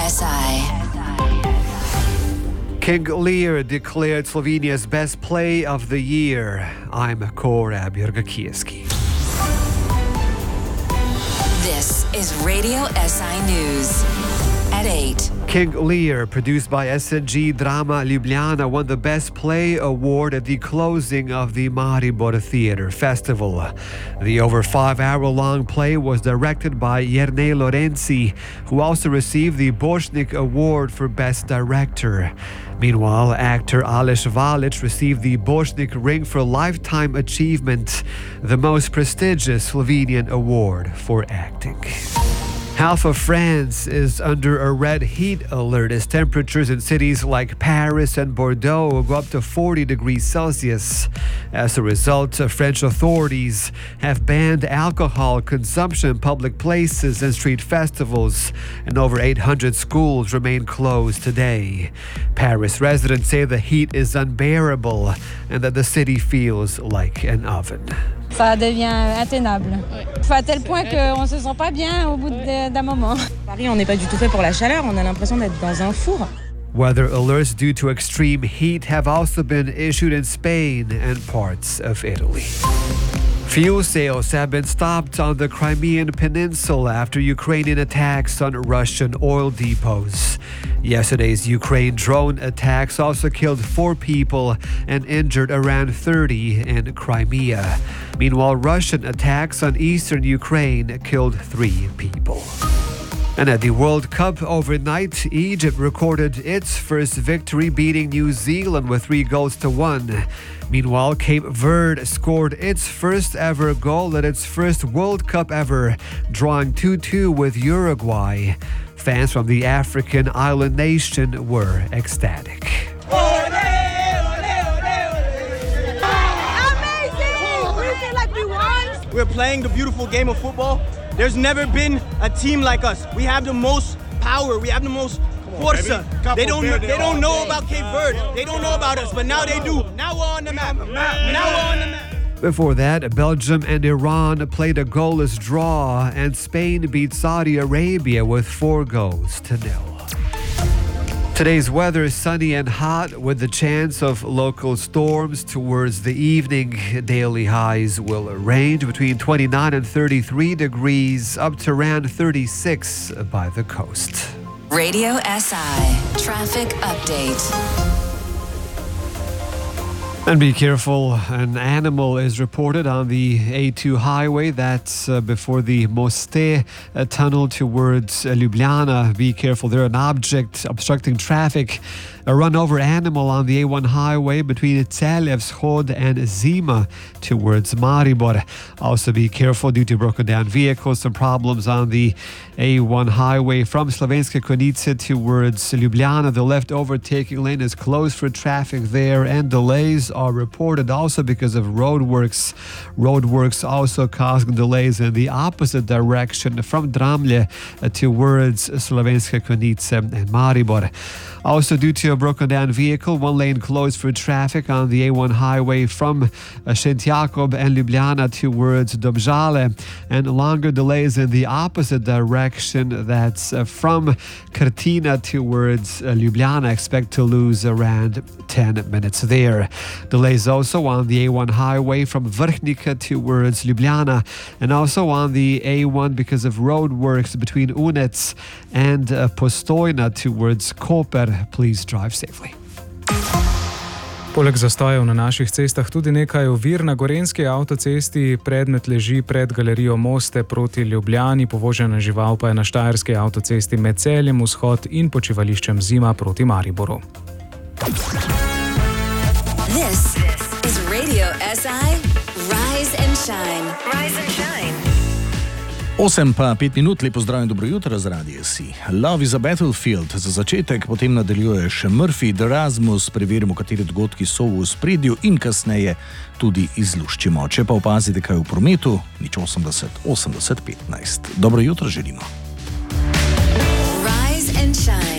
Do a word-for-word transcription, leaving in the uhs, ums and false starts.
S I. King Lear declared Slovenia's best play of the year. I'm Korab Jurgakieski. This is Radio S I News at eight. King Lear, produced by S N G Drama Ljubljana, won the Best Play award at the closing of the Maribor Theatre Festival. The over five-hour-long play was directed by Jernej Lorenci, who also received the Bošnik Award for Best Director. Meanwhile, actor Aleš Valič received the Bošnik Ring for Lifetime Achievement, the most prestigious Slovenian award for acting. Half of France is under a red heat alert as temperatures in cities like Paris and Bordeaux go up to forty degrees Celsius. As a result, French authorities have banned alcohol consumption in public places and street festivals, and over eight hundred schools remain closed today. Paris residents say the heat is unbearable and that the city feels like an oven. Ça devient intenable. Enfin, à tel point qu'on ne se sent pas bien au bout d'un moment. Paris, on n'est pas du tout fait pour la chaleur, on a l'impression d'être dans un four. Weather alerts due to extreme heat have also been issued in Spain and parts of Italy. Fuel sales have been stopped on the Crimean Peninsula after Ukrainian attacks on Russian oil depots. Yesterday's Ukraine drone attacks also killed four people and injured around thirty in Crimea. Meanwhile, Russian attacks on eastern Ukraine killed three people. And at the World Cup overnight, Egypt recorded its first victory, beating New Zealand with three goals to one. Meanwhile, Cape Verde scored its first ever goal at its first World Cup ever, drawing two two with Uruguay. Fans from the African island nation were ecstatic. We're playing the beautiful game of football. There's never been a team like us. We have the most power. We have the most forza. They don't they don't know about Cape Verde. They don't know about us, but now they do. Now we're on the map. Now we're on the map. Before that, Belgium and Iran played a goalless draw, and Spain beat Saudi Arabia with four goals to nil. Today's weather is sunny and hot with the chance of local storms towards the evening. Daily highs will range between twenty-nine and thirty-three degrees, up to around thirty-six by the coast. Radio S I Traffic Update. And be careful, an animal is reported on the A two highway. That's uh, before the Moste uh, tunnel towards uh, Ljubljana. Be careful, there an object obstructing traffic. A run-over animal on the A one highway between Celje and Zima towards Maribor. Also be careful due to broken down vehicles. Some problems on the A one highway from Slovenske Konjice towards Ljubljana. The left overtaking lane is closed for traffic there, and delays are reported also because of roadworks. Roadworks also causing delays in the opposite direction from Dramlje towards Slovenske Konjice and Maribor. Also, due to a broken down vehicle, one lane closed for traffic on the A one highway from Šent Jakob and Ljubljana towards Domžale, and longer delays in the opposite direction. That's from Krtina towards Ljubljana. Expect to lose around ten minutes there. Delays also on the A one highway from Vrhnika towards Ljubljana, and also on the A one because of road works between Unec and uh, Postojna towards Koper. Please drive safely. Poleg zastojev na naših cestah tudi nekaj ovir. Na Gorenjski avtocesti predmet leži pred galerijo Moste proti Ljubljani, povožena žival pa je na Štajerski avtocesti med Celjem vzhod in počivališčem Zima proti Mariboru. This is Radio S I Rise and Shine. Rise and Shine. osem pa pet minut, lepo zdrav in dobro jutro z Radia S I. Love is a Battlefield. Za začetek potem nadaljuje še Murphy, The Erasmus, preverimo, kateri dogodki so v ospredju in kasneje tudi izluščimo. Če pa opazite kaj v prometu, nič osemdeset osemdeset petnajst. Dobro jutro želimo. Rise and Shine.